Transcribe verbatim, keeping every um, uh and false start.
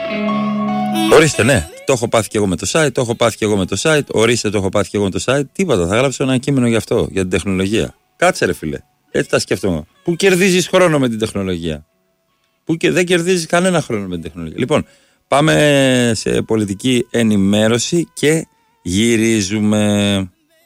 Ορίστε, ναι. Το έχω πάθει και εγώ με το site, το έχω πάθει και εγώ με το site. Ορίστε, το έχω πάθει και εγώ με το site. Τίποτα, θα γράψω ένα κείμενο γι' αυτό, για την τεχνολογία. Κάτσε, ρε φίλε. Έτσι τα σκέφτομαι. Πού κερδίζεις χρόνο με την τεχνολογία? Πού και δεν κερδίζεις κανένα χρόνο με την τεχνολογία. Λοιπόν, πάμε σε πολιτική ενημέρωση και γυρίζουμε.